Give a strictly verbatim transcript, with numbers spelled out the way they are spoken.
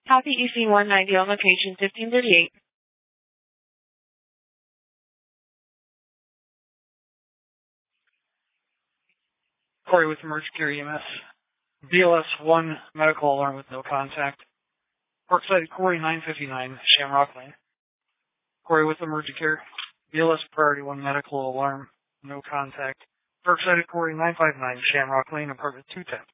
Copy E C one ninety on location fifteen thirty-eight. Corey with Emergency Care E M S. B L S one medical alarm with no contact. Parkside Corey nine fifty-nine, Shamrock Lane. Corey with Emergency Care. B L S Priority one medical alarm, no contact. Parkside Corey nine five nine, Shamrock Lane, apartment two ten.